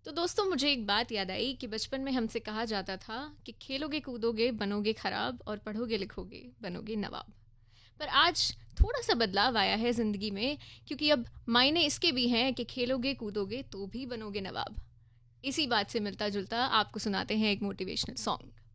तो दोस्तों मुझे एक बात याद आई कि बचपन में हमसे कहा जाता था कि खेलोगे कूदोगे बनोगे खराब और पढ़ोगे लिखोगे बनोगे नवाब। पर आज थोड़ा सा बदलाव आया है ज़िंदगी में, क्योंकि अब मायने इसके भी हैं कि खेलोगे कूदोगे तो भी बनोगे नवाब। इसी बात से मिलता जुलता आपको सुनाते हैं एक मोटिवेशनल सॉन्ग।